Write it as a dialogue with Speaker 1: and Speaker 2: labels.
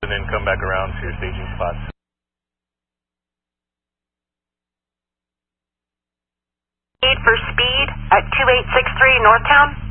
Speaker 1: and then come back around to your staging spots.
Speaker 2: Need for speed at 2863 Northtown.